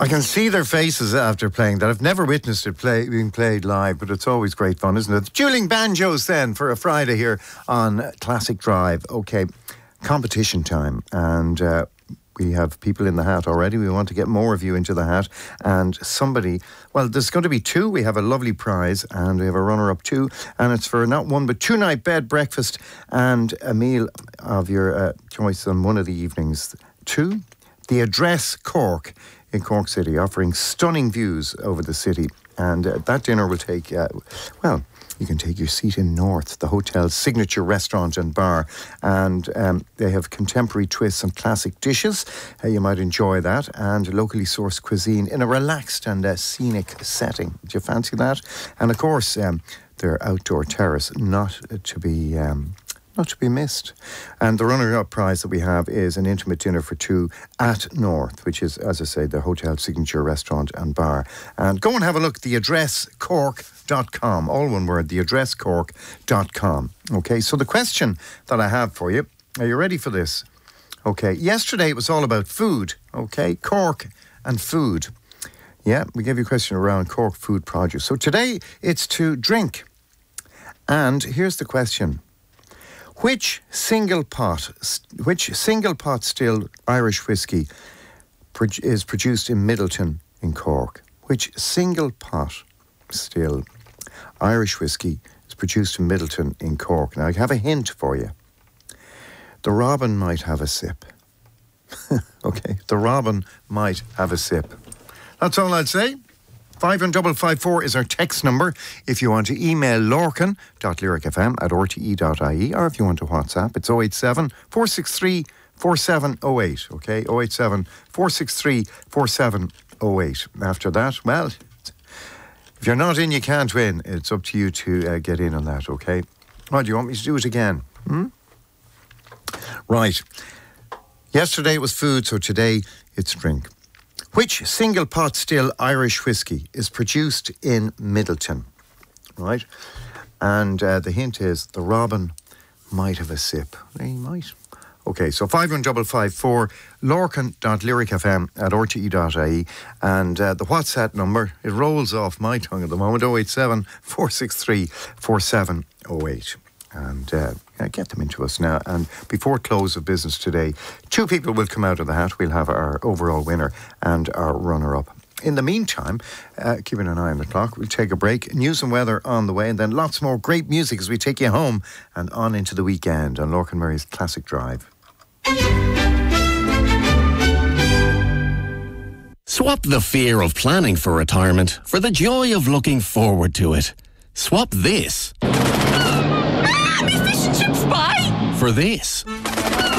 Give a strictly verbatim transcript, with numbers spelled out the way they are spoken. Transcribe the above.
I can see their faces after playing that. I've never witnessed it play, being played live, but it's always great fun, isn't it? Dueling banjos then for a Friday here on Classic Drive. Okay, competition time. And uh, we have people in the hat already. We want to get more of you into the hat. And somebody, well, there's going to be two. We have a lovely prize and we have a runner-up too. And it's for not one, but two-night bed, breakfast and a meal of your uh, choice on one of the evenings. Two, the Address Cork in Cork City, offering stunning views over the city. And uh, that dinner will take, uh, well, you can take your seat in North, the hotel's signature restaurant and bar. And um, they have contemporary twists and classic dishes. Uh, you might enjoy that. And locally sourced cuisine in a relaxed and uh, scenic setting. Do you fancy that? And of course, um, their outdoor terrace, not to be... Um, Not to be missed. And the runner-up prize that we have is an intimate dinner for two at North, which is, as I say, the hotel's signature restaurant and bar. And go and have a look at the address cork dot com, all one word, the address cork dot com. Okay, so the question that I have for you, are you ready for this? Okay, yesterday it was all about food, okay, Cork and food. Yeah, we gave you a question around Cork food produce. So today it's to drink. And here's the question. Which single pot, which single pot still Irish whiskey is produced in Midleton in Cork? Which single pot still Irish whiskey is produced in Midleton in Cork? Now I have a hint for you. The Robin might have a sip. Okay, the Robin might have a sip. That's all I'd say. Five and double five four is our text number. If you want to email lorcan dot lyric f m at r t e dot i e, or if you want to WhatsApp, it's oh eight seven, four six three, four seven oh eight. Okay, oh eight seven, four six three, four seven oh eight. After that, well, if you're not in, you can't win. It's up to you to uh, get in on that. Okay. What do you want me to do it again? Hmm? Right. Yesterday it was food, so today it's drink. Which single pot still Irish whiskey is produced in Midleton? Right? And uh, the hint is the Robin might have a sip. He might. Okay, so five one five five four, lorcan dot lyric f m at r t e dot i e. And uh, the WhatsApp number, it rolls off my tongue at the moment, oh eight seven, four six three, four seven oh eight. And uh, get them into us now. And before close of business today, two people will come out of the hat. We'll have our overall winner and our runner-up. In the meantime, uh, keeping an eye on the clock, we'll take a break. News and weather on the way, and then lots more great music as we take you home and on into the weekend on Lorcan Murray's Classic Drive. Swap the fear of planning for retirement for the joy of looking forward to it. Swap this for this.